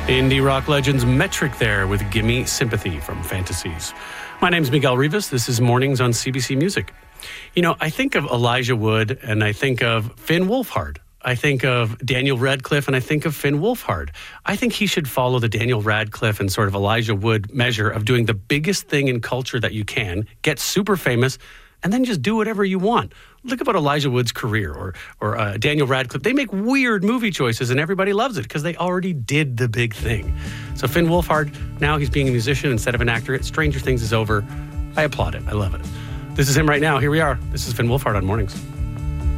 Indie rock legends Metric there with Gimme Sympathy from Fantasies. My name's Miguel Rivas. This is Mornings on CBC Music. You know, I think of Elijah Wood and I think of Finn Wolfhard. I think of Daniel Radcliffe and I think of Finn Wolfhard. I think he should follow the Daniel Radcliffe and sort of Elijah Wood measure of doing the biggest thing in culture that you can, get super famous, and then just do whatever you want. Look about Elijah Wood's career or Daniel Radcliffe. They make weird movie choices and everybody loves it because they already did the big thing. So Finn Wolfhard, now he's being a musician instead of an actor. Stranger Things is over. I applaud it. I love it. This is him right now. Here we are. This is Finn Wolfhard on Mornings.